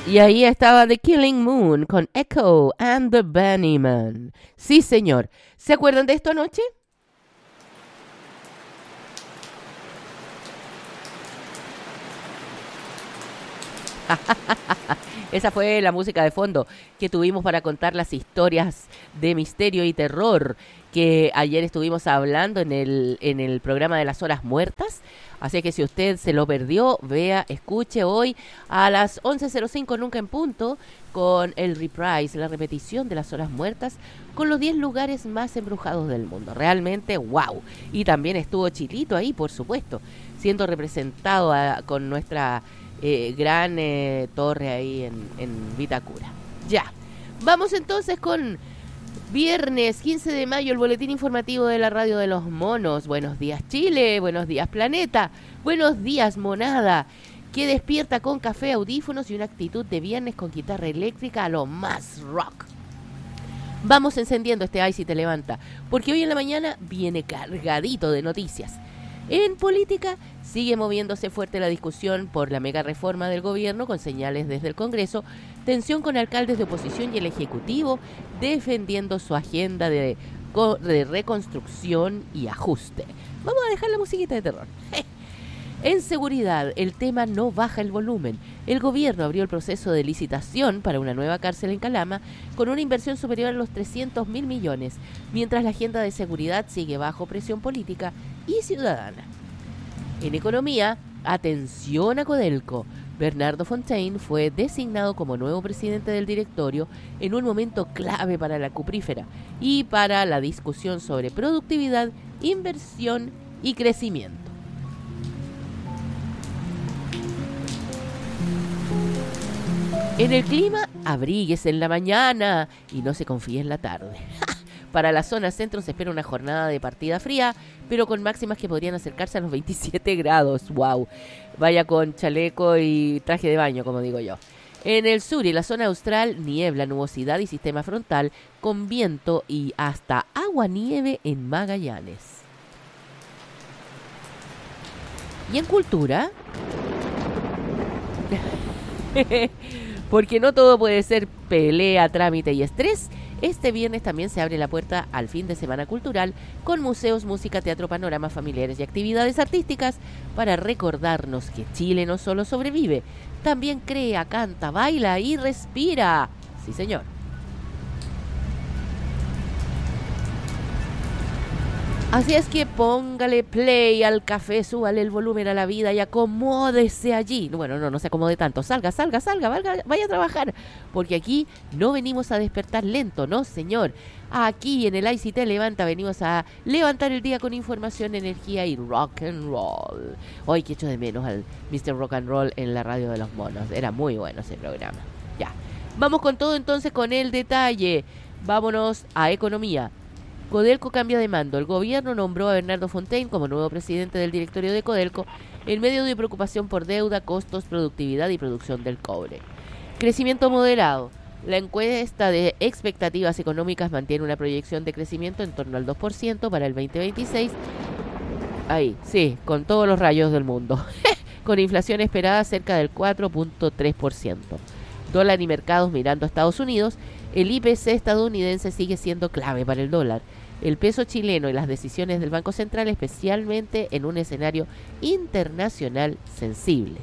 Y ahí estaba The Killing Moon con Echo and the Bunnymen. Sí, señor. ¿Se acuerdan de esto anoche? Esa fue la música de fondo que tuvimos para contar las historias de misterio y terror que ayer estuvimos hablando en el programa de las horas muertas. Así que si usted se lo perdió, vea, escuche hoy a las 11:05 nunca en punto con el reprise, la repetición de las horas muertas con los 10 lugares más embrujados del mundo. Realmente, wow. Y también estuvo Chilito ahí, por supuesto, siendo representado con nuestra gran torre ahí en Vitacura. Ya, vamos entonces con viernes 15 de mayo, el boletín informativo de la Radio de los Monos. Buenos días Chile, buenos días planeta, buenos días monada, que despierta con café, audífonos y una actitud de viernes con guitarra eléctrica a lo más rock. Vamos encendiendo este Ay Si Te Levanta, porque hoy en la mañana viene cargadito de noticias. En política sigue moviéndose fuerte la discusión por la mega reforma del gobierno con señales desde el Congreso, tensión con alcaldes de oposición y el Ejecutivo defendiendo su agenda de reconstrucción y ajuste. Vamos a dejar la musiquita de terror. En seguridad, el tema no baja el volumen. El gobierno abrió el proceso de licitación para una nueva cárcel en Calama con una inversión superior a los 300.000 millones, mientras la agenda de seguridad sigue bajo presión política y ciudadana. En economía, atención a Codelco. Bernardo Fontaine fue designado como nuevo presidente del directorio en un momento clave para la cuprífera y para la discusión sobre productividad, inversión y crecimiento. En el clima, abríguese en la mañana y no se confíe en la tarde. Para la zona centro se espera una jornada de partida fría, pero con máximas que podrían acercarse a los 27 grados. ¡Wow! Vaya con chaleco y traje de baño, como digo yo. En el sur y la zona austral, niebla, nubosidad y sistema frontal, con viento y hasta agua-nieve en Magallanes. ¿Y en cultura? Porque no todo puede ser pelea, trámite y estrés. Este viernes también se abre la puerta al fin de semana cultural con museos, música, teatro, panoramas familiares y actividades artísticas para recordarnos que Chile no solo sobrevive, también crea, canta, baila y respira. Sí, señor. Así es que póngale play al café, súbale el volumen a la vida y acomódese allí. Bueno, no se acomode tanto. Salga, vaya a trabajar. Porque aquí no venimos a despertar lento, no, señor. Aquí en el Ay Si Te Levanta venimos a levantar el día con información, energía y rock and roll. Hoy que echo de menos al Mr. Rock and Roll en la Radio de los Monos. Era muy bueno ese programa. Ya. Vamos con todo entonces con el detalle. Vámonos a economía. Codelco cambia de mando. El gobierno nombró a Bernardo Fontaine como nuevo presidente del directorio de Codelco en medio de preocupación por deuda, costos, productividad y producción del cobre. Crecimiento moderado. La encuesta de expectativas económicas mantiene una proyección de crecimiento en torno al 2% para el 2026. Ahí, sí, con todos los rayos del mundo. Con inflación esperada cerca del 4.3%. Dólar y mercados mirando a Estados Unidos. El IPC estadounidense sigue siendo clave para el dólar. El peso chileno y las decisiones del Banco Central, especialmente en un escenario internacional sensible.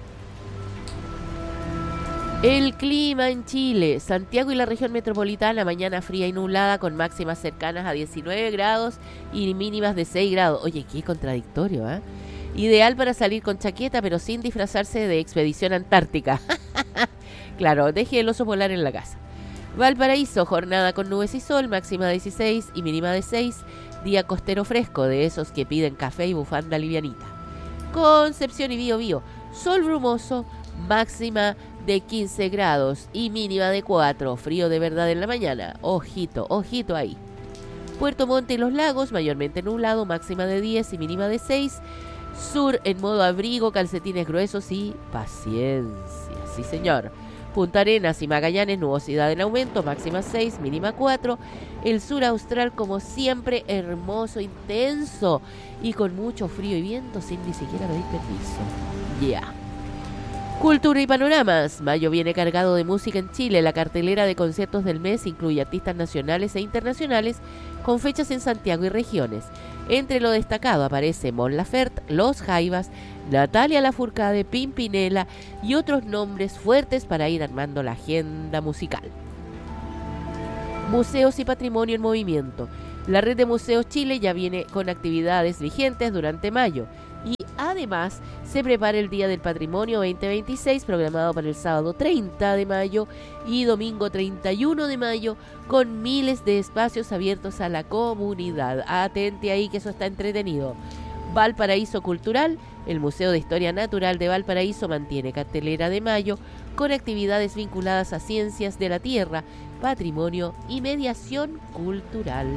El clima en Chile. Santiago y la región metropolitana, mañana fría y nublada con máximas cercanas a 19 grados y mínimas de 6 grados. Oye, qué contradictorio, ¿eh? Ideal para salir con chaqueta, pero sin disfrazarse de expedición antártica. Claro, deje el oso polar en la casa. Valparaíso, jornada con nubes y sol, máxima 16 y mínima de 6. Día costero fresco, de esos que piden café y bufanda livianita. Concepción y Biobío, sol brumoso, máxima de 15 grados y mínima de 4. Frío de verdad en la mañana. Ojito, ojito ahí. Puerto Montt y Los Lagos, mayormente nublado, máxima de 10 y mínima de 6. Sur en modo abrigo, calcetines gruesos y paciencia. Sí, señor. Punta Arenas y Magallanes, nubosidad en aumento, máxima 6, mínima 4. El sur austral, como siempre, hermoso, intenso y con mucho frío y viento sin ni siquiera pedir permiso. Ya. Cultura y panoramas. Mayo viene cargado de música en Chile. La cartelera de conciertos del mes incluye artistas nacionales e internacionales con fechas en Santiago y regiones. Entre lo destacado aparece Mon Laferte, Los Jaivas, Natalia Lafourcade, Pimpinela y otros nombres fuertes para ir armando la agenda musical. Museos y patrimonio en movimiento. La red de Museos Chile ya viene con actividades vigentes durante mayo y además se prepara el Día del Patrimonio 2026 programado para el sábado 30 de mayo y domingo 31 de mayo con miles de espacios abiertos a la comunidad. Atente ahí que eso está entretenido. Valparaíso Cultural. El Museo de Historia Natural de Valparaíso mantiene cartelera de mayo con actividades vinculadas a ciencias de la tierra, patrimonio y mediación cultural.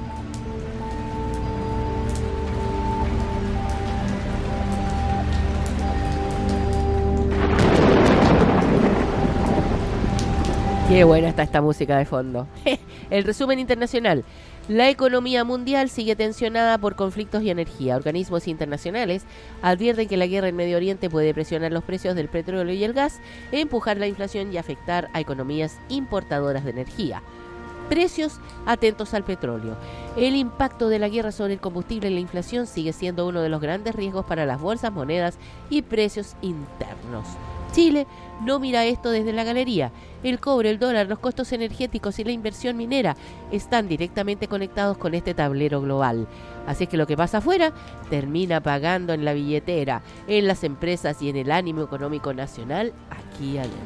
Qué buena está esta música de fondo. El resumen internacional. La economía mundial sigue tensionada por conflictos y energía. Organismos internacionales advierten que la guerra en Medio Oriente puede presionar los precios del petróleo y el gas, empujar la inflación y afectar a economías importadoras de energía. Precios atentos al petróleo. El impacto de la guerra sobre el combustible y la inflación sigue siendo uno de los grandes riesgos para las bolsas, monedas y precios internos. Chile no mira esto desde la galería. El cobre, el dólar, los costos energéticos y la inversión minera están directamente conectados con este tablero global. Así es que lo que pasa afuera termina pagando en la billetera, en las empresas y en el ánimo económico nacional aquí adentro.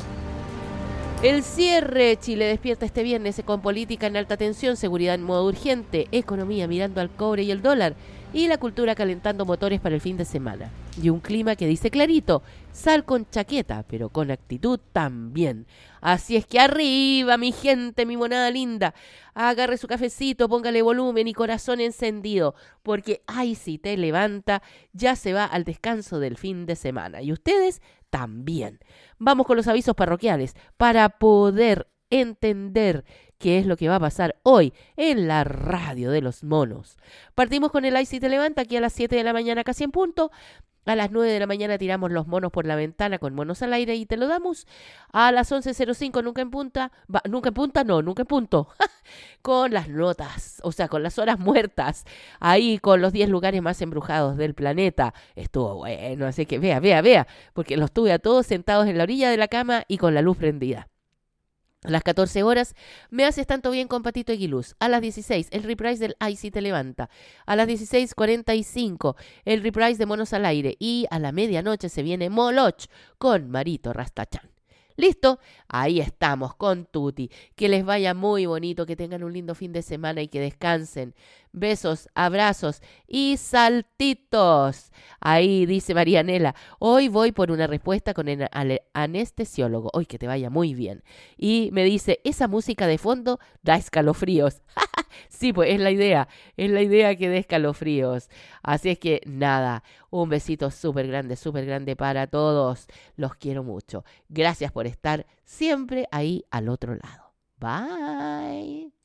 El cierre. Chile despierta este viernes con política en alta tensión, seguridad en modo urgente, economía mirando al cobre y el dólar y la cultura calentando motores para el fin de semana. Y un clima que dice clarito, sal con chaqueta, pero con actitud también. Así es que arriba, mi gente, mi monada linda, agarre su cafecito, póngale volumen y corazón encendido, porque ay, si te levanta, ya se va al descanso del fin de semana. Y ustedes también. Vamos con los avisos parroquiales para poder entender qué es lo que va a pasar hoy en la radio de los monos. Partimos con el Ay Si Te Levanta aquí a las 7 de la mañana casi en punto. A las 9 de la mañana tiramos los monos por la ventana con monos al aire y te lo damos. A las 11:05 nunca en punta, nunca en punto, con las notas, o sea, con las horas muertas, ahí con los 10 lugares más embrujados del planeta. Estuvo bueno, así que vea, porque los tuve a todos sentados en la orilla de la cama y con la luz prendida. A las 14 horas, Me haces tanto bien con Patito Aguiluz. A las 16, el reprise del Ay Si Te Levanta. A las 16:45, el reprise de Monos al Aire. Y a la medianoche se viene Moloch con Marito Rastachán. ¿Listo? Ahí estamos con Tuti. Que les vaya muy bonito, que tengan un lindo fin de semana y que descansen. Besos, abrazos y saltitos. Ahí dice Marianela, hoy voy por una respuesta con el anestesiólogo. Hoy que te vaya muy bien. Y me dice, esa música de fondo da escalofríos. Sí, pues es la idea que dé escalofríos. Así es que nada, un besito súper grande para todos. Los quiero mucho. Gracias por estar siempre ahí al otro lado. Bye.